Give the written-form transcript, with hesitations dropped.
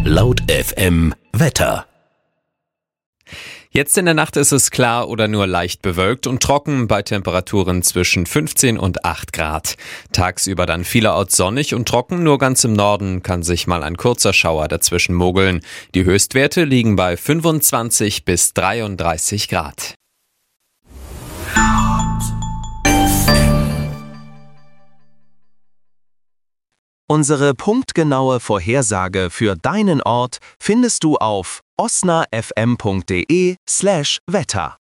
Laut FM Wetter. Jetzt in der Nacht ist es klar oder nur leicht bewölkt und trocken bei Temperaturen zwischen 15 und 8 Grad. Tagsüber dann vielerorts sonnig und trocken, nur ganz im Norden kann sich mal ein kurzer Schauer dazwischen mogeln. Die Höchstwerte liegen bei 25 bis 33 Grad. Unsere punktgenaue Vorhersage für deinen Ort findest du auf osnafm.de/Wetter.